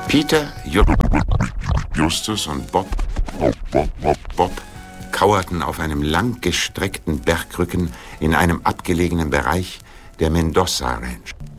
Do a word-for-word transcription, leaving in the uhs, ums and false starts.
Peter, Justus und Bob, Bob, Bob, Bob kauerten auf einem langgestreckten Bergrücken in einem abgelegenen Bereich der Mendoza Ranch.